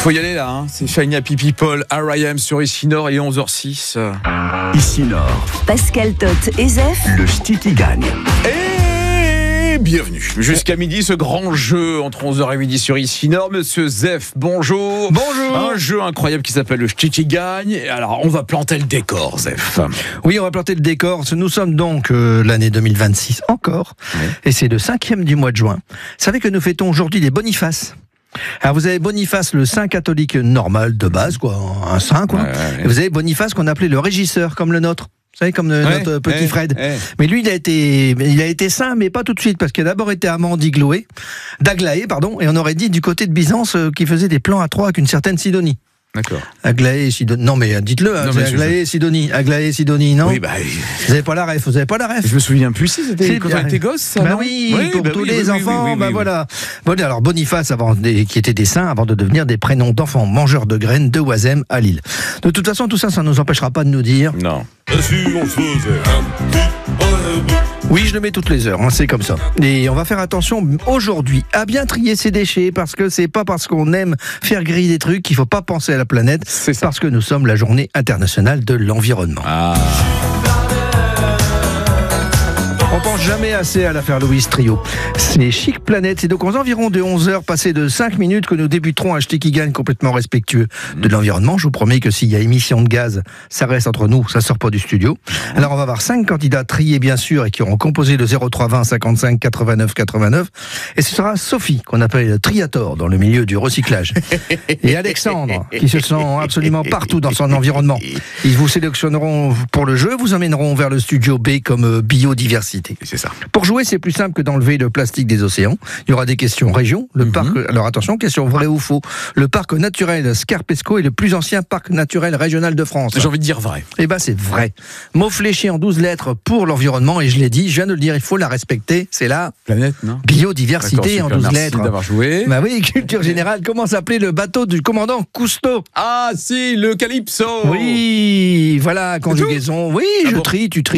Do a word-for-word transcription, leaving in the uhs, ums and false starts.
faut y aller là, hein. C'est Shiny Happy People, R I M sur Ici Nord, il est onze heures six. Ici Nord, Pascal Tot et Zef, le ch'ti qui gagne. Et bienvenue jusqu'à midi, ce grand jeu entre onze heures et midi sur Ici Nord. Monsieur Zef, bonjour. Bonjour. Un jeu incroyable qui s'appelle le ch'ti qui gagne. Alors, on va planter le décor, Zef. Oui, on va planter le décor. Nous sommes donc euh, l'année deux mille vingt-six encore, Oui. et c'est le cinquième du mois de juin. Vous savez que nous fêtons aujourd'hui les Bonifaces. Alors vous avez Boniface, le saint catholique normal de base, quoi, un saint, quoi. Ouais, ouais, ouais. Et vous avez Boniface qu'on appelait le régisseur, comme le nôtre. Vous savez, comme le- Ouais, notre petit ouais, Fred. ouais. Mais lui, il a été, il a été saint, mais pas tout de suite, parce qu'il a d'abord été amant d'Igloé, d'Aglaé, pardon, et on aurait dit du côté de Byzance euh, qui faisait des plans à trois avec une certaine Sidonie. D'accord. Aglaé et Sidonie. Non, mais dites-le, hein, Non, c'est mais je- Aglaé et Sidonie. Aglaé et Sidonie, non? Oui, bah, Vous avez pas la ref, vous avez pas la ref. je me souviens plus si c'était C'est quand bien. on était gosse, ça, Bah non oui, pour bah tous oui, les oui, oui, enfants, oui, oui, bah oui. voilà. Bon, alors Boniface, avant des- qui étaient des saints, avant de devenir des prénoms d'enfants mangeurs de graines de Oisem à Lille. De toute façon, tout ça, ça ne nous empêchera pas de nous dire. Non. Oui, je le mets toutes les heures, hein, c'est comme ça. Et on va faire attention aujourd'hui à bien trier ses déchets, parce que c'est pas parce qu'on aime faire griller des trucs qu'il faut pas penser à la planète, C'est ça. parce que nous sommes la journée internationale de l'environnement. Ah. On pense jamais assez à l'affaire Louise Trio. C'est Chic Planète, c'est donc aux environs de onze heures passées de cinq minutes que nous débuterons un ch'ti qui gagne complètement respectueux de l'environnement. Je vous promets que s'il y a émission de gaz, ça reste entre nous, ça sort pas du studio. Alors on va avoir cinq candidats triés bien sûr et qui auront composé le zéro trois vingt cinquante-cinq quatre-vingt-neuf quatre-vingt-neuf. Et ce sera Sophie, qu'on appelle triator dans le milieu du recyclage. Et Alexandre, qui se sent absolument partout dans son environnement. Ils vous sélectionneront pour le jeu, vous emmèneront vers le studio B comme euh, biodiversité. C'est ça. Pour jouer, c'est plus simple que d'enlever le plastique des océans. Il y aura des questions région. Le parc, alors attention, question vrai ou faux. Le parc naturel Scarpesco est le plus ancien parc naturel régional de France. J'ai envie de dire vrai. Eh ben, c'est vrai. Mot fléché en douze lettres pour l'environnement, et je l'ai dit, je viens de le dire, il faut la respecter. C'est la Planète, non biodiversité D'accord, en super, douze merci lettres. d'avoir joué. Bah oui, culture générale. Comment s'appelait le bateau du commandant Cousteau? Ah si, le Calypso. Oui, voilà, conjugaison. Oui, Ah je bon trie, tu tries.